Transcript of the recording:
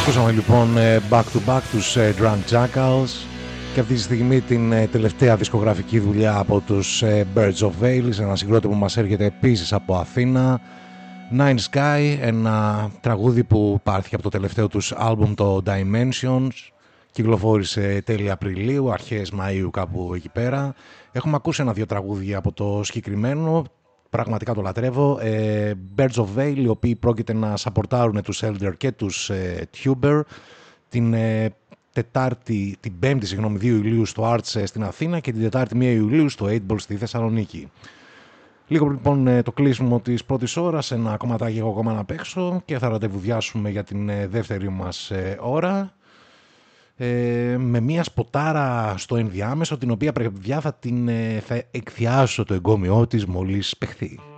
Ακούσαμε λοιπόν back to back τους Drunk Jackals και αυτή τη στιγμή την τελευταία δισκογραφική δουλειά από τους Birds of Wales, ένα συγκρότημα που μας έρχεται επίσης από Αθήνα, Nine Sky, ένα τραγούδι που υπάρχει από το τελευταίο τους άλμπουμ, το Dimensions, κυκλοφόρησε τέλη Απριλίου, αρχές Μαΐου κάπου εκεί πέρα. Έχουμε ακούσει ένα-δύο τραγούδια από το συγκεκριμένο, πραγματικά το λατρεύω. Birds of Wales, οι οποίοι πρόκειται να σαπορτάρουν τους Elder και τους Tuber την Πέμπτη, 2 Ιουλίου στο Arts στην Αθήνα και την Τετάρτη 1 Ιουλίου στο 8 Ball στη Θεσσαλονίκη. Λίγο λοιπόν το κλείσιμο της πρώτης ώρας, ένα κομματάκι εγώ ακόμα να παίξω και θα ραντεβουδιάσουμε για την δεύτερη μας ώρα με μια σποτάρα στο ενδιάμεσο, την οποία παιδιά θα εκθιάσω το εγκόμιό της μόλις παιχθεί.